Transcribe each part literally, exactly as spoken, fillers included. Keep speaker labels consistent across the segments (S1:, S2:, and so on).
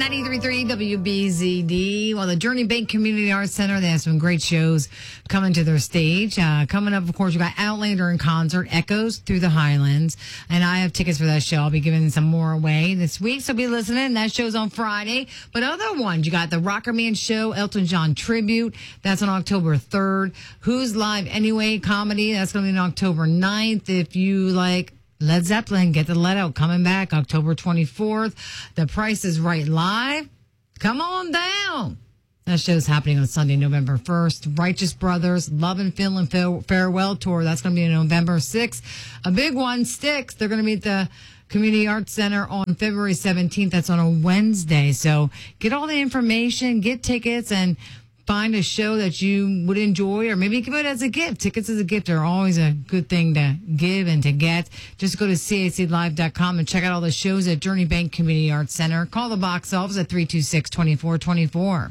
S1: ninety-three point three W B Z D. Well, the Journey Bank Community Arts Center, they have some great shows coming to their stage. Uh, coming up, of course, we got Outlander in concert, Echoes Through the Highlands. And I have tickets for that show. I'll be giving some more away this week, so be listening. That show's on Friday. But other ones, you got the Rocker Man Show, Elton John Tribute. That's on October third. Who's Live Anyway comedy. That's going to be on October ninth. If you like Led Zeppelin, Get the Let Out, coming back October twenty-fourth. The Price is Right live. Come on down. That show's happening on Sunday, November first. Righteous Brothers, Love and Feel and Farewell Tour. That's going to be November sixth. A big one, Styx. They're going to be at the Community Arts Center on February seventeenth. That's on a Wednesday. So get all the information, get tickets, and find a show that you would enjoy, or maybe give it as a gift. Tickets as a gift are always a good thing to give and to get. Just go to C A C live dot com and check out all the shows at Journey Bank Community Arts Center. Call the box office at three two six, two four two four.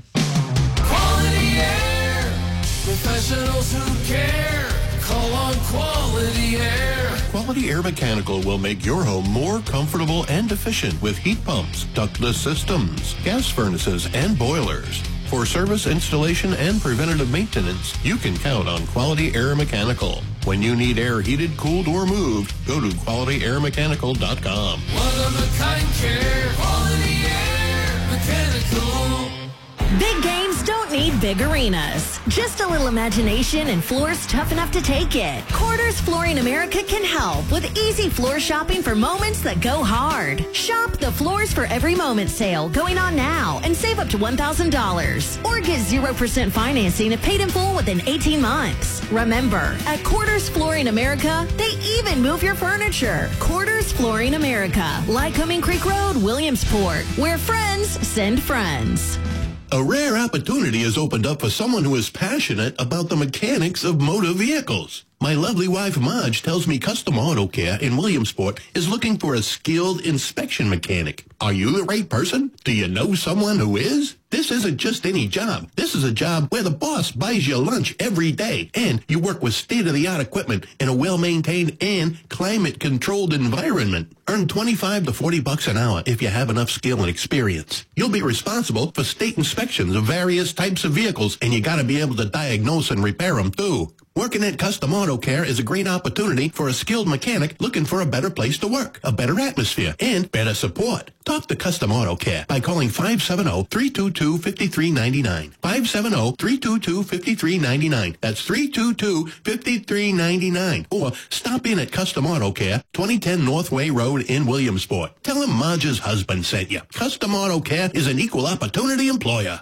S2: Quality Air, professionals who care. Call on Quality Air.
S3: Quality Air Mechanical will make your home more comfortable and efficient with heat pumps, ductless systems, gas furnaces, and boilers. For service, installation, and preventative maintenance, you can count on Quality Air Mechanical. When you need air heated, cooled, or moved, go to quality air mechanical dot com.
S2: One of a kind care. Quality Air Mechanical.
S4: Big games don't need big arenas. Just a little imagination and floors tough enough to take it. Quarters Flooring America can help with easy floor shopping for moments that go hard. Shop the Floors for Every Moment sale going on now and save up to one thousand dollars. Or get zero percent financing if paid in full within eighteen months. Remember, at Quarters Flooring America, they even move your furniture. Quarters Flooring America, Lycoming Creek Road, Williamsport, where friends send friends.
S3: A rare opportunity has opened up for someone who is passionate about the mechanics of motor vehicles. My lovely wife, Marge, tells me Custom Auto Care in Williamsport is looking for a skilled inspection mechanic. Are you the right person? Do you know someone who is? This isn't just any job. This is a job where the boss buys you lunch every day, and you work with state-of-the-art equipment in a well-maintained and climate-controlled environment. Earn twenty-five to forty bucks an hour if you have enough skill and experience. You'll be responsible for state inspections of various types of vehicles, and you got to be able to diagnose and repair them, too. Working at Custom Auto Care is a great opportunity for a skilled mechanic looking for a better place to work, a better atmosphere, and better support. Talk to Custom Auto Care by calling five seven zero, three two two, five three nine nine. five seven zero, three two two, five three nine nine. That's three two two, five three nine nine. Or stop in at Custom Auto Care, twenty ten Northway Road in Williamsport. Tell him Marge's husband sent you. Custom Auto Care is an equal opportunity employer.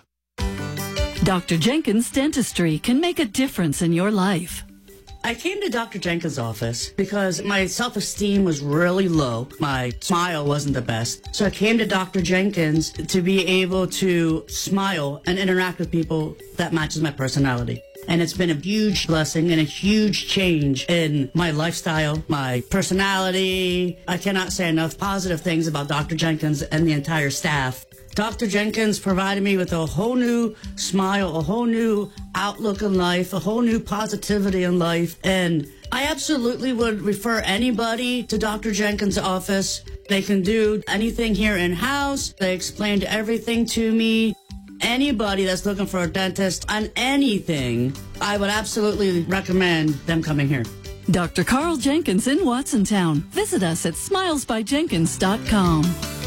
S5: Doctor Jenkins Dentistry can make a difference in your life.
S6: I came to Doctor Jenkins' office because my self-esteem was really low. My smile wasn't the best. So I came to Doctor Jenkins to be able to smile and interact with people that matches my personality. And it's been a huge blessing and a huge change in my lifestyle, my personality. I cannot say enough positive things about Doctor Jenkins and the entire staff. Doctor Jenkins provided me with a whole new smile, a whole new outlook in life, a whole new positivity in life. And I absolutely would refer anybody to Doctor Jenkins' office. They can do anything here in-house. They explained everything to me. Anybody that's looking for a dentist on anything, I would absolutely recommend them coming here.
S5: Doctor Carl Jenkins in Watsontown. Visit us at smiles by jenkins dot com.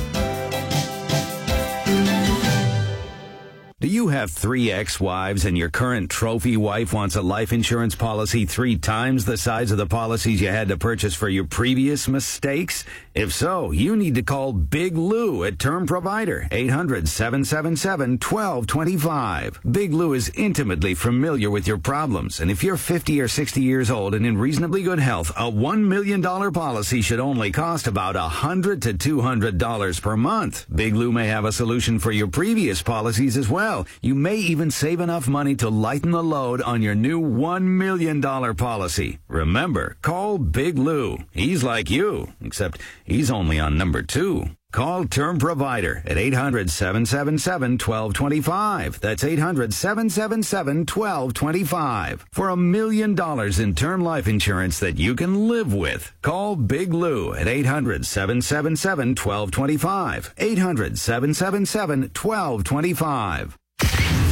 S7: Do you have three ex-wives and your current trophy wife wants a life insurance policy three times the size of the policies you had to purchase for your previous mistakes? If so, you need to call Big Lou at Term Provider, eight hundred, seven seven seven, one two two five. Big Lou is intimately familiar with your problems, and if you're fifty or sixty years old and in reasonably good health, a one million dollars policy should only cost about one hundred to two hundred dollars per month. Big Lou may have a solution for your previous policies as well. You may even save enough money to lighten the load on your new one million dollars policy. Remember, call Big Lou. He's like you, except he's only on number two. Call Term Provider at eight hundred, seven seven seven, one two two five. That's eight hundred, seven seven seven, one two two five. For a million dollars in term life insurance that you can live with. Call Big Lou at eight hundred, seven seven seven, one two two five. eight hundred, seven seven seven, one two two five.